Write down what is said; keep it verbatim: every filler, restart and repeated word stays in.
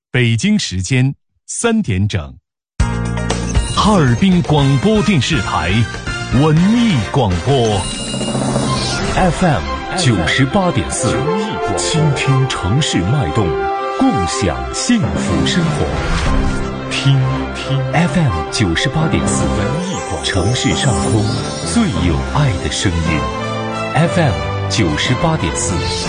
北京时间三点整，哈尔滨广播电视台文艺广播 F M 九十八点四，倾听城市脉动，共享幸福生活。听听 F M 九十八点四，文艺广播，城市上空最有爱的声音。F M 九十八点四。